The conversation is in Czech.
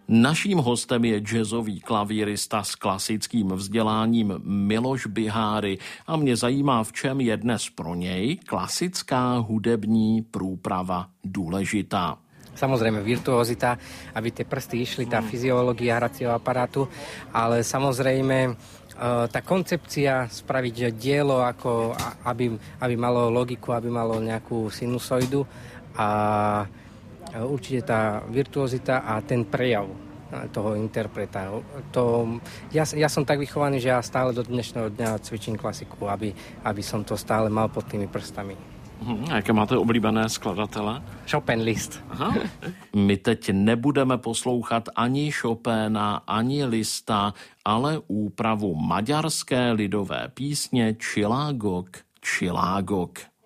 Naším hostem je jazzový klavírista s klasickým vzděláním Miloš Biháry a mě zajímá, v čem je dnes pro něj klasická hudební průprava důležitá. Samozrejme virtuozita, aby tie prsty išli, tá fyziológia hracieho aparátu, ale samozrejme tá koncepcia spraviť že dielo, ako, aby malo logiku, aby malo nejakú sinusoidu a určite tá virtuozita a ten prejav toho interpreta. Ja som tak vychovaný, že ja stále do dnešného dňa cvičím klasiku, aby som to stále mal pod tými prstami. A jaké máte oblíbené skladatele? Chopin Liszt. Aha. My teď nebudeme poslouchat ani Chopina, ani Liszta, ale úpravu maďarské lidové písně Csillágok, Csillágok.